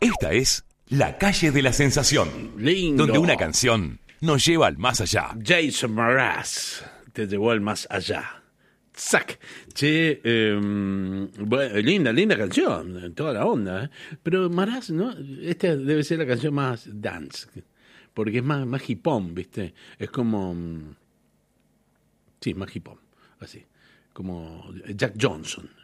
Esta es La Calle de la Sensación, Lindo. donde una canción nos lleva al más allá. Jason Mraz te llevó al más allá. ¡Zac! Che, bueno, linda canción, toda la onda. Pero Mraz, ¿no? Esta debe ser la canción más dance, porque es más hip-hop, ¿viste? Es como... sí, más hip-hop, así. Como Jack Johnson.